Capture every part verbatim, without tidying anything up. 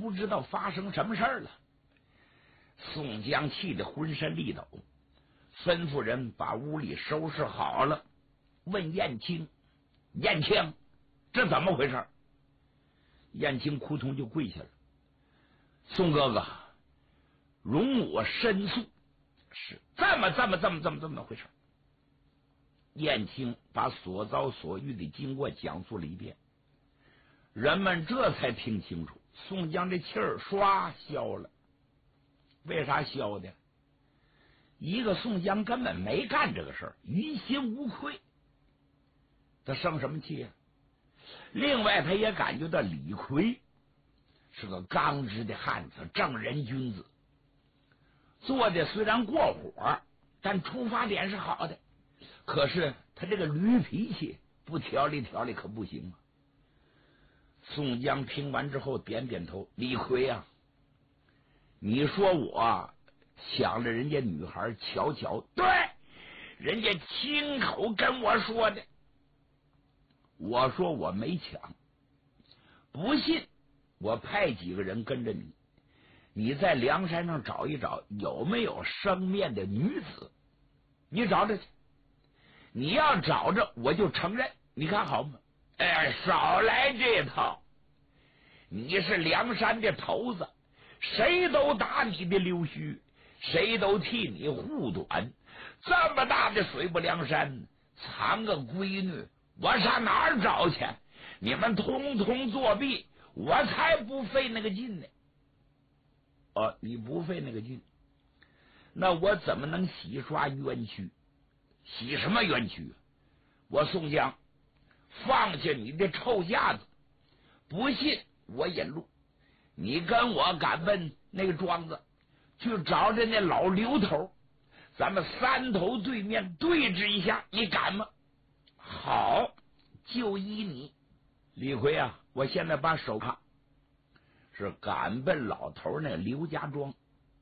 不知道发生什么事儿了。宋江气得浑身力抖，吩咐人把屋里收拾好了，问燕青：“燕青，这怎么回事？”燕青扑通就跪下了：“宋哥哥，容我申诉，是这么这么这么这么这么回事。”燕青把所遭所遇的经过讲述了一遍，人们这才听清楚，宋江这气儿唰消了。为啥消的？一个宋江根本没干这个事儿，于心无愧，他生什么气啊？另外，他也感觉到李逵是个刚直的汉子，正人君子，做的虽然过火，但出发点是好的。可是他这个驴脾气不调理调理可不行啊。宋江听完之后点点头：“李逵啊，你说我抢了人家女孩巧巧，对，人家亲口跟我说的。我说我没抢，不信我派几个人跟着你，你在梁山上找一找有没有生面的女子，你找着去。你要找着，我就承认，你看好吗？”哎，少来这套！你是梁山的头子，谁都打你的溜须，谁都替你护短。这么大的水泊梁山，藏个闺女，我上哪儿找去？你们通通作弊，我才不费那个劲呢。哦，你不费那个劲，那我怎么能洗刷冤屈？洗什么冤屈？我宋江放下你的臭架子，不信我引路，你跟我敢问那个庄子，去找着那老刘头，咱们三头对面对峙一下，你敢吗？好，就依你。李逵啊，我现在把手帕是赶奔老头那刘家庄。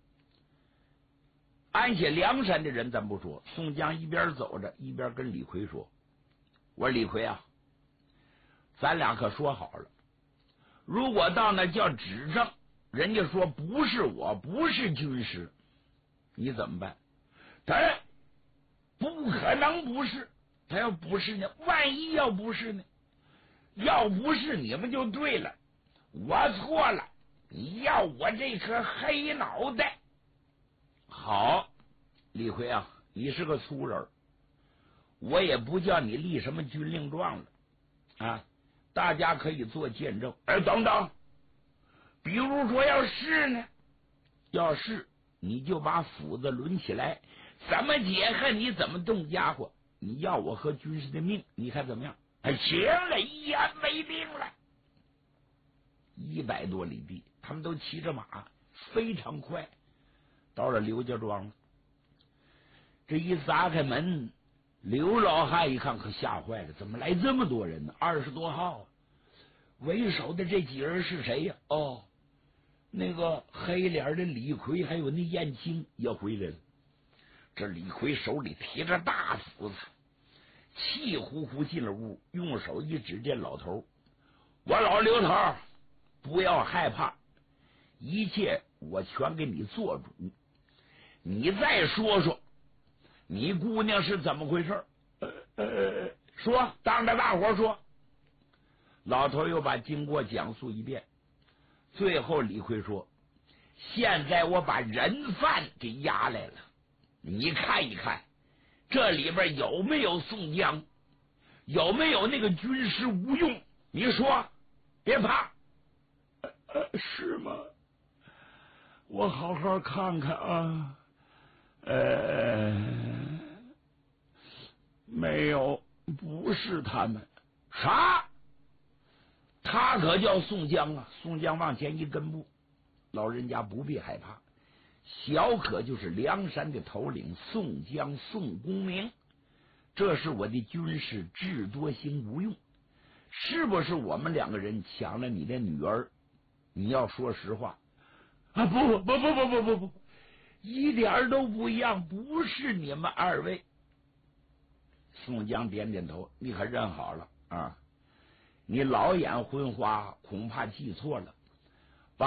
安下梁山的人咱不说，宋江一边走着一边跟李逵说：“我说李逵啊，咱俩可说好了，如果到那叫指证，人家说不是我，不是军师，你怎么办？”当然不可能不是，他要不是呢，万一要不是呢？要不是你们就对了，我错了，你要我这颗黑脑袋。好，李逵啊，你是个粗人，我也不叫你立什么军令状了啊，大家可以做见证。哎，等等，比如说要是呢？要是你就把斧子抡起来，怎么解恨你怎么动家伙，你要我和军师的命，你看怎么样？哎，行了，一言为定了。一百多里地，他们都骑着马，非常快，到了刘家庄了。这一砸开门，刘老汉一看可吓坏了，怎么来这么多人呢？二十多号啊！为首的这几人是谁呀？哦，那个黑脸的李逵还有那燕青也回来了。这李逵手里提着大斧子，气呼呼进了屋，用手一指这老头：“我老刘头，不要害怕，一切我全给你做主。你再说说，你姑娘是怎么回事？呃呃，说，当着大伙说。”老头又把经过讲述一遍。最后李逵说：“现在我把人犯给押来了，你看一看这里边有没有宋江，有没有那个军师吴用？你说，别怕。”呃呃，是吗？我好好看看啊。呃，没有，不是他们。啥？他可叫宋江啊！宋江往前一跟步，老人家不必害怕，小可就是梁山的头领宋江宋公明，这是我的军师智多星吴用，是不是我们两个人抢了你的女儿？你要说实话啊！不不不不不不不不，一点都不一样，不是你们二位。宋江点点头，你可认好了啊！你老眼昏花，恐怕记错了。